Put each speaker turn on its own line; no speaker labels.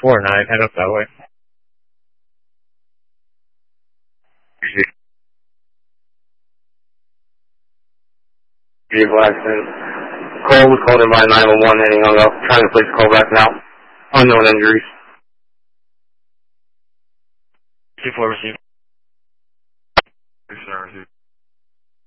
4-9, head up that way.
Vehicle accident. Call was called in by 911 and he hung up. Trying to place a call back now. Unknown injuries.
2-4 received.